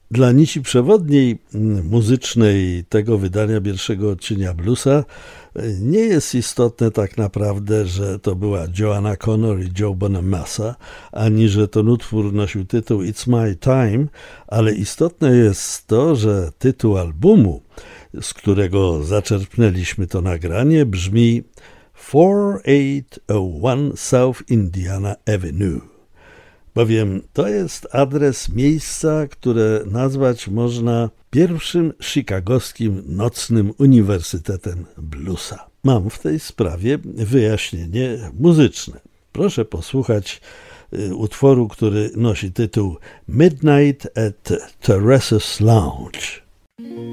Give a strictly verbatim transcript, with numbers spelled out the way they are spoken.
Dla nici przewodniej muzycznej tego wydania pierwszego odcienia bluesa nie jest istotne tak naprawdę, że to była Joanna Connor i Joe Bonamassa, ani że ten utwór nosił tytuł It's My Time, ale istotne jest to, że tytuł albumu, z którego zaczerpnęliśmy to nagranie, brzmi four eight zero one South Indiana Avenue. Bowiem to jest adres miejsca, które nazwać można pierwszym chicagowskim nocnym uniwersytetem bluesa. Mam w tej sprawie wyjaśnienie muzyczne. Proszę posłuchać utworu, który nosi tytuł Midnight at Teresa's Lounge.